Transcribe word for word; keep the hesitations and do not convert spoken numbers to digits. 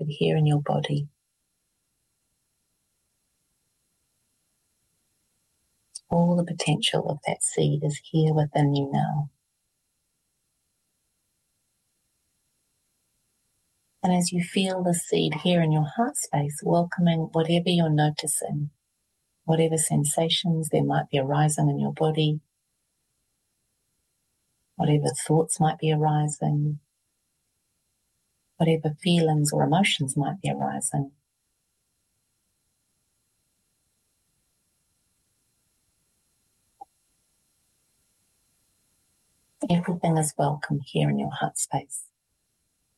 here in your body. All the potential of that seed is here within you now. And as you feel the seed here in your heart space, welcoming whatever you're noticing, whatever sensations there might be arising in your body, whatever thoughts might be arising, whatever feelings or emotions might be arising. Everything is welcome here in your heart space.